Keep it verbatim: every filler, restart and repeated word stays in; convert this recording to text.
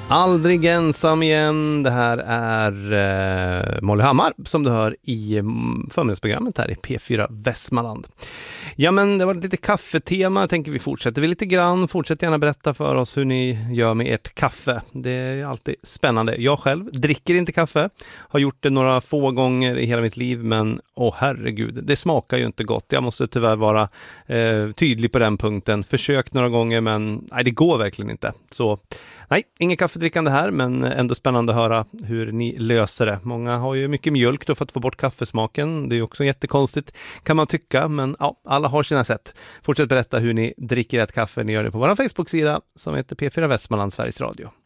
Aldrig ensam igen. Det här är eh, Molly Hammar som du hör i förmiddagsprogrammet här i P fyra Västmanland. Ja, men det var lite kaffetema. Jag tänker vi fortsätter vi lite grann. Fortsätt gärna berätta för oss hur ni gör med ert kaffe. Det är alltid spännande. Jag själv dricker inte kaffe. Har gjort det några få gånger i hela mitt liv, men åh herregud, det smakar ju inte gott. Jag måste tyvärr vara eh, tydlig på den punkten. Försökt några gånger, men nej, det går verkligen inte. Så nej, ingen kaffedrickande här, men ändå spännande att höra hur ni löser det. Många har ju mycket mjölk då för att få bort kaffesmaken. Det är ju också jättekonstigt kan man tycka, men ja, alla har sina sätt. Fortsätt berätta hur ni dricker ett kaffe. Ni gör det på vår Facebook-sida som heter P fyra Västmanland Sveriges Radio.